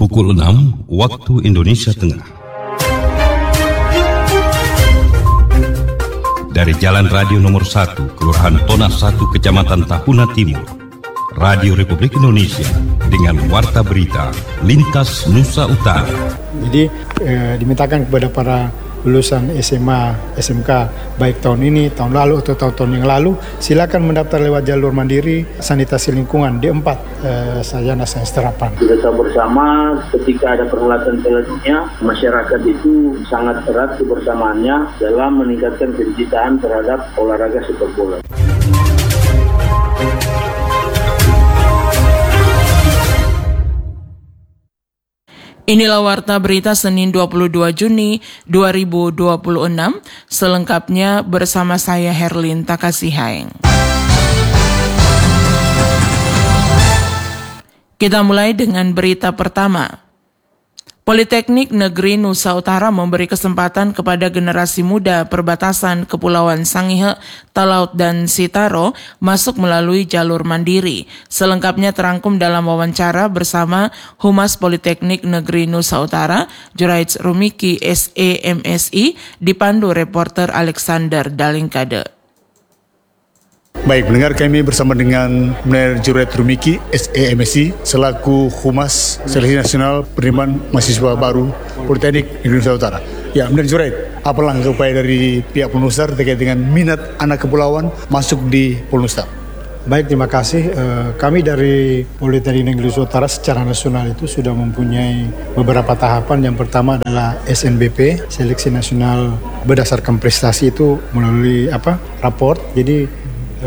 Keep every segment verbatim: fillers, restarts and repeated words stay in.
pukul enam waktu Indonesia Tengah. Dari Jalan Radio Nomor satu, Kelurahan Tona satu, Kecamatan Tahuna Timur, Radio Republik Indonesia dengan warta berita Lintas Nusa Utara. Jadi eh, dimintakan kepada para lulusan S M A, S M K baik tahun ini, tahun lalu atau tahun-tahun yang lalu, silakan mendaftar lewat jalur mandiri sanitasi lingkungan D empat eh, Sarjana Sains Terapan. Kita tahu bersama ketika ada perhelatan selanjutnya, masyarakat itu sangat erat kebersamaannya dalam meningkatkan kecintaan terhadap olahraga sepak bola. Inilah warta berita Senin dua puluh dua Juni dua ribu dua puluh enam, selengkapnya bersama saya Herlin Takasihaeng. Kita mulai dengan berita pertama. Politeknik Negeri Nusa Utara memberi kesempatan kepada generasi muda perbatasan Kepulauan Sangihe, Talaut, dan Sitaro masuk melalui jalur mandiri. Selengkapnya terangkum dalam wawancara bersama Humas Politeknik Negeri Nusa Utara, Juraij Rumiki S E M S I, dipandu reporter Alexander Dalingkade. Baik, mendengar kami bersama dengan Manajer Juraij Rumiki S E M S I selaku Humas Seleksi Nasional Penerimaan Mahasiswa Baru Politeknik Negeri Nusa Utara. Ya, Manajer Juraij, apa langkah upaya dari pihak Polnustar terkait dengan minat anak kepulauan masuk di Polnustar? Baik, terima kasih. Kami dari Politeknik Negeri Nusa Utara secara nasional itu sudah mempunyai beberapa tahapan. Yang pertama adalah S N B P, Seleksi Nasional berdasarkan prestasi itu melalui apa? Raport. Jadi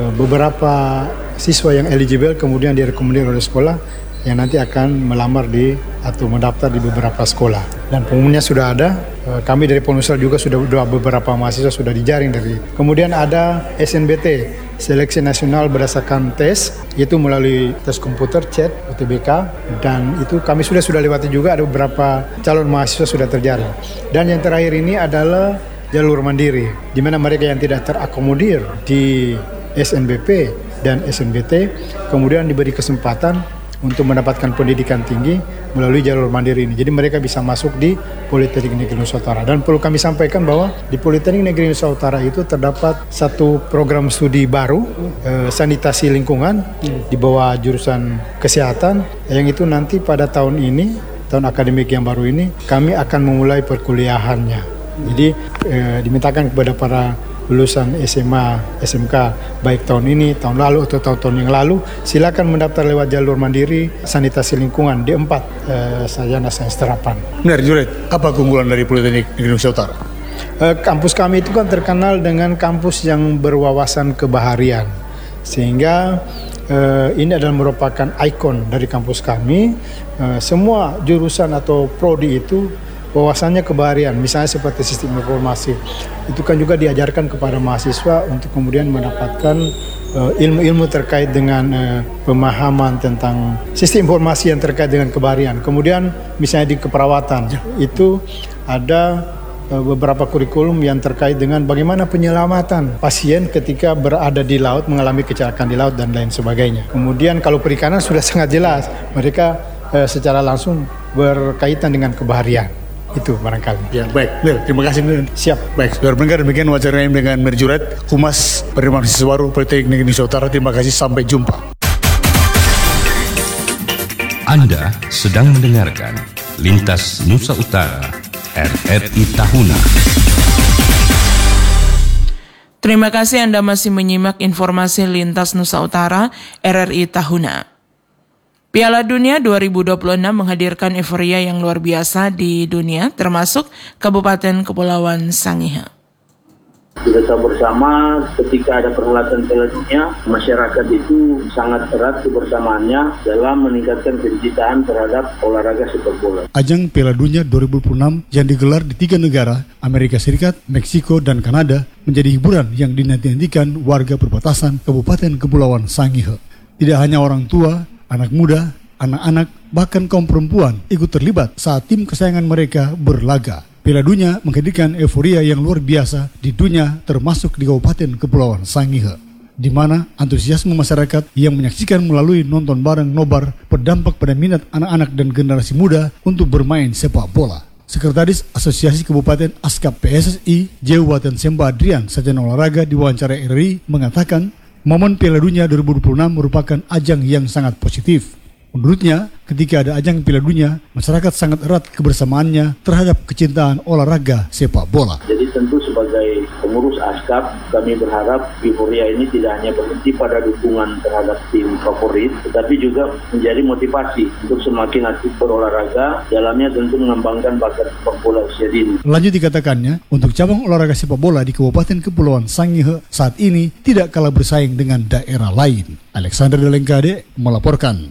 beberapa siswa yang eligible kemudian direkomendasi oleh sekolah yang nanti akan melamar di atau mendaftar di beberapa sekolah. Dan pengumumannya sudah ada. Kami dari Polnustar juga sudah beberapa mahasiswa sudah dijaring dari. Kemudian ada S N B T, Seleksi Nasional berdasarkan tes, itu melalui tes komputer, chat, U T B K, dan itu kami sudah sudah lewati juga, ada beberapa calon mahasiswa sudah terjaring. Dan yang terakhir ini adalah jalur mandiri, di mana mereka yang tidak terakomodir di S N B P dan S N B T kemudian diberi kesempatan untuk mendapatkan pendidikan tinggi melalui jalur mandiri ini. Jadi mereka bisa masuk di Politeknik Negeri Nusa Utara. Dan perlu kami sampaikan bahwa di Politeknik Negeri Nusa Utara itu terdapat satu program studi baru, eh, sanitasi lingkungan di bawah jurusan kesehatan, yang itu nanti pada tahun ini, tahun akademik yang baru ini, kami akan memulai perkuliahannya. Jadi eh, dimintakan kepada para lulusan S M A, S M K baik tahun ini, tahun lalu atau tahun-tahun yang lalu, silakan mendaftar lewat jalur mandiri sanitasi lingkungan D empat eh, Sarjana Sains Terapan. Benar, Juraij, apa keunggulan dari Politeknik Negeri Nusa Utara? Eh, kampus kami itu kan terkenal dengan kampus yang berwawasan kebaharian, sehingga eh, ini adalah merupakan ikon dari kampus kami. Eh, semua jurusan atau prodi itu wawasannya kebaharian, misalnya seperti sistem informasi, itu kan juga diajarkan kepada mahasiswa untuk kemudian mendapatkan uh, ilmu-ilmu terkait dengan uh, pemahaman tentang sistem informasi yang terkait dengan kebaharian. Kemudian misalnya di keperawatan, itu ada uh, beberapa kurikulum yang terkait dengan bagaimana penyelamatan pasien ketika berada di laut, mengalami kecelakaan di laut dan lain sebagainya. Kemudian kalau perikanan sudah sangat jelas, mereka uh, secara langsung berkaitan dengan kebaharian. Itu barangkali. Ya, baik. Bil, terima kasih. Bil. Siap. Baik, saudara pendengar, demikian wawancara dengan Manajer Juraij Humas Penerimaan Mahasiswa Baru Politeknik Negeri Nusa Utara. Terima kasih, sampai jumpa. Anda sedang mendengarkan Lintas Nusa Utara R R I Tahuna. Terima kasih Anda masih menyimak informasi Lintas Nusa Utara R R I Tahuna. Piala Dunia dua ribu dua puluh enam menghadirkan euforia yang luar biasa di dunia, termasuk Kabupaten Kepulauan Sangihe. Kita tahu bersama ketika ada perhelatan selanjutnya, masyarakat itu sangat erat kebersamaannya dalam meningkatkan kecintaan terhadap olahraga sepak bola. Ajang Piala Dunia dua ribu dua puluh enam yang digelar di tiga negara, Amerika Serikat, Meksiko, dan Kanada, menjadi hiburan yang dinanti-nantikan warga perbatasan Kabupaten Kepulauan Sangihe. Tidak hanya orang tua, anak muda, anak-anak, bahkan kaum perempuan ikut terlibat saat tim kesayangan mereka berlaga. Piala Dunia menghadirkan euforia yang luar biasa di dunia, termasuk di Kabupaten Kepulauan Sangihe. di mana antusiasme masyarakat yang menyaksikan melalui nonton bareng nobar berdampak pada minat anak-anak dan generasi muda untuk bermain sepak bola. Sekretaris Asosiasi Kabupaten Askap P S S I Kabupaten Semba Adrian Sarjana Olahraga diwawancara R R I mengatakan momen Piala Dunia dua ribu dua puluh enam merupakan ajang yang sangat positif. Menurutnya, ketika ada ajang Piala Dunia, masyarakat sangat erat kebersamaannya terhadap kecintaan olahraga sepak bola. Jadi tentu sebagai pengurus Askap, kami berharap euforia ini tidak hanya berhenti pada dukungan terhadap tim favorit, tetapi juga menjadi motivasi untuk semakin aktif berolahraga, dalamnya tentu mengembangkan bakat sepak bola usia dini. Lanjut dikatakannya, untuk cabang olahraga sepak bola di Kabupaten Kepulauan Sangihe saat ini tidak kalah bersaing dengan daerah lain. Alexander Delengkade melaporkan.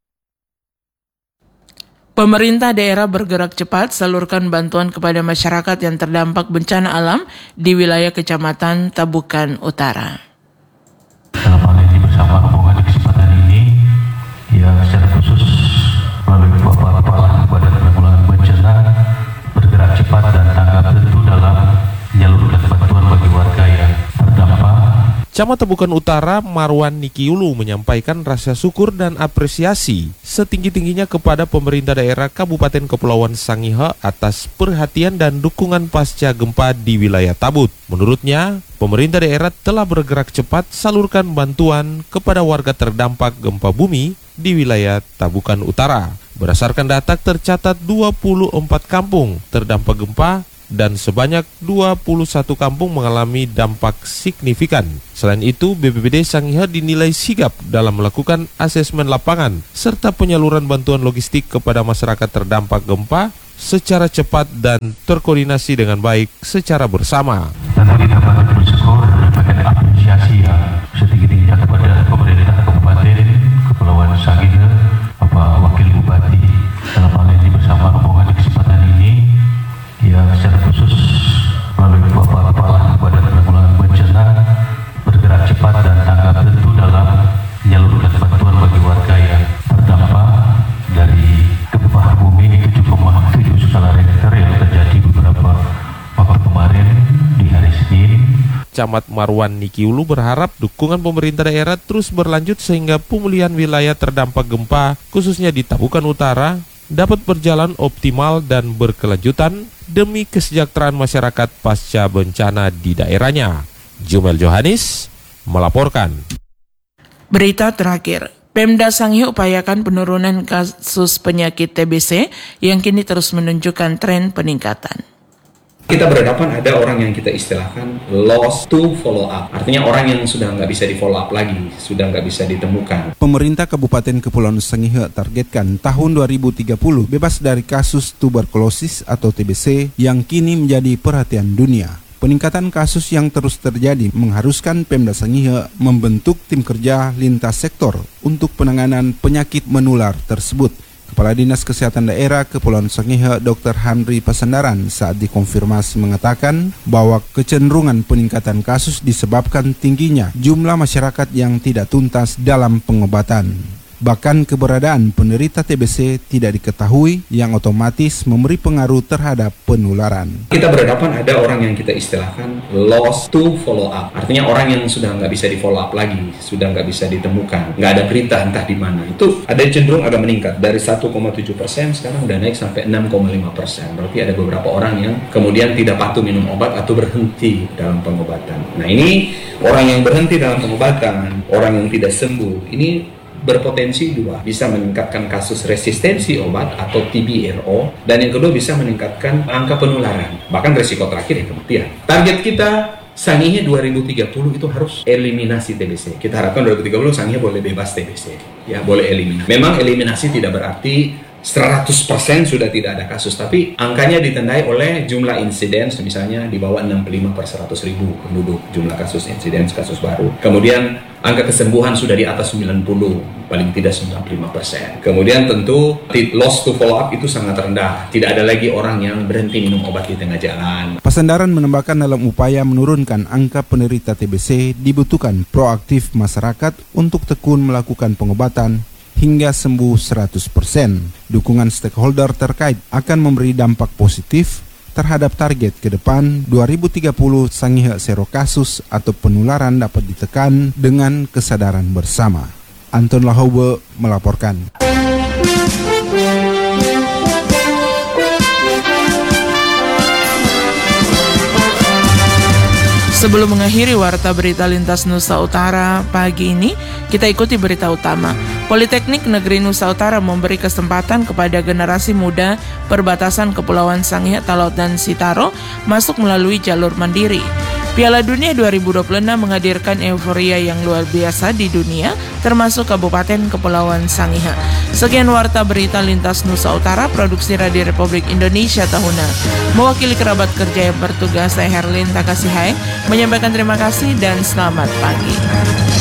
Pemerintah daerah bergerak cepat salurkan bantuan kepada masyarakat yang terdampak bencana alam di wilayah Kecamatan Tabukan Utara. Dalam hal ini bersama rombongan di kesempatan ini, ya secara khusus melalui Bapak Kepala Badan Penanggulangan Bencana bergerak cepat dan tanggap tentu dalam menyalurkan bantuan bagi warga yang terdampak. Camat Tabukan Utara Marwan Nikiulu menyampaikan rasa syukur dan apresiasi setinggi-tingginya kepada pemerintah daerah Kabupaten Kepulauan Sangihe atas perhatian dan dukungan pasca gempa di wilayah Tabut. Menurutnya, pemerintah daerah telah bergerak cepat salurkan bantuan kepada warga terdampak gempa bumi di wilayah Tabukan Utara. Berdasarkan data tercatat dua puluh empat kampung terdampak gempa dan sebanyak dua puluh satu kampung mengalami dampak signifikan. Selain itu, B P B D Sangihe dinilai sigap dalam melakukan asesmen lapangan serta penyaluran bantuan logistik kepada masyarakat terdampak gempa secara cepat dan terkoordinasi dengan baik secara bersama. Tentu kita patut bersyukur dan memberikan apresiasi yang setinggi-tingginya kepada pemerintah Kabupaten Kepulauan Sangihe, Bapak Wakil Bupati, dalam hal ini bersama rombongan di kesempatan ini, ya secara khusus melalui Bapak Kepala Badan Penanggulangan Bencana bergerak cepat dan tanggap tentu dalam menyalurkan bantuan bagi warga yang terdampak dari gempa bumi tujuh koma tujuh skala Richter yang terjadi beberapa waktu kemarin di hari Senin. Camat Marwan Nikiulu berharap dukungan pemerintah daerah terus berlanjut sehingga pemulihan wilayah terdampak gempa khususnya di Tabukan Utara dapat berjalan optimal dan berkelanjutan demi kesejahteraan masyarakat pasca bencana di daerahnya. Jumel Johanis melaporkan. Berita terakhir, Pemda Sangihe upayakan penurunan kasus penyakit T B C yang kini terus menunjukkan tren peningkatan. Kita berhadapan ada orang yang kita istilahkan lost to follow up. Artinya orang yang sudah nggak bisa di follow up lagi, sudah nggak bisa ditemukan. Pemerintah Kabupaten Kepulauan Sangihe targetkan tahun dua ribu tiga puluh bebas dari kasus tuberkulosis atau T B C yang kini menjadi perhatian dunia. Peningkatan kasus yang terus terjadi mengharuskan Pemda Sangihe membentuk tim kerja lintas sektor untuk penanganan penyakit menular tersebut. Kepala Dinas Kesehatan Daerah Kepulauan Sangihe Doktor Henry Pasandaran saat dikonfirmasi mengatakan bahwa kecenderungan peningkatan kasus disebabkan tingginya jumlah masyarakat yang tidak tuntas dalam pengobatan. Bahkan keberadaan penderita T B C tidak diketahui yang otomatis memberi pengaruh terhadap penularan. Kita berhadapan ada orang yang kita istilahkan lost to follow up. Artinya orang yang sudah nggak bisa di follow up lagi, sudah nggak bisa ditemukan, nggak ada berita entah di mana. Itu ada cenderung agak meningkat dari satu koma tujuh persen sekarang udah naik sampai enam koma lima persen. Berarti ada beberapa orang yang kemudian tidak patuh minum obat atau berhenti dalam pengobatan. Nah ini orang yang berhenti dalam pengobatan, orang yang tidak sembuh, ini berpotensi dua, bisa meningkatkan kasus resistensi obat atau T B R O, dan yang kedua bisa meningkatkan angka penularan, bahkan resiko terakhir ya kematian. Target kita Sangihe dua ribu tiga puluh itu harus eliminasi T B C. Kita harapkan dua ribu tiga puluh Sangihe boleh bebas T B C, ya boleh eliminasi. Memang eliminasi tidak berarti seratus persen sudah tidak ada kasus, tapi angkanya ditandai oleh jumlah insiden, misalnya di bawah enam puluh lima per seratus ribu penduduk jumlah kasus insiden kasus baru. Kemudian angka kesembuhan sudah di atas sembilan puluh, paling tidak sembilan puluh lima persen. Kemudian tentu loss to follow up itu sangat rendah, tidak ada lagi orang yang berhenti minum obat di tengah jalan. Pasandaran menambahkan dalam upaya menurunkan angka penderita T B C dibutuhkan proaktif masyarakat untuk tekun melakukan pengobatan hingga sembuh seratus persen. Dukungan stakeholder terkait akan memberi dampak positif terhadap target ke depan dua ribu tiga puluh Sangihe zero kasus atau penularan dapat ditekan dengan kesadaran bersama. Anton Lahoube melaporkan. Sebelum mengakhiri Warta Berita Lintas Nusa Utara pagi ini, kita ikuti berita utama. Politeknik Negeri Nusa Utara memberi kesempatan kepada generasi muda perbatasan Kepulauan Sangihe, Talaut, dan Sitaro masuk melalui jalur mandiri. Piala Dunia dua ribu dua puluh enam menghadirkan euforia yang luar biasa di dunia, termasuk Kabupaten Kepulauan Sangihe. Sekian Warta Berita Lintas Nusa Utara, produksi Radio Republik Indonesia tahunan. Mewakili kerabat kerja yang bertugas, saya Herlin Takasihai menyampaikan terima kasih dan selamat pagi.